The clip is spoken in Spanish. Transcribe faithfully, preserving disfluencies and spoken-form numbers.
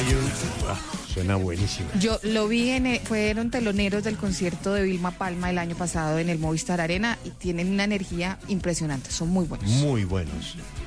Hay un... ah, suena buenísimo. Yo lo vi, en el- fueron teloneros del concierto de Vilma Palma el año pasado en el Movistar Arena y tienen una energía impresionante, son muy buenos. Muy buenos.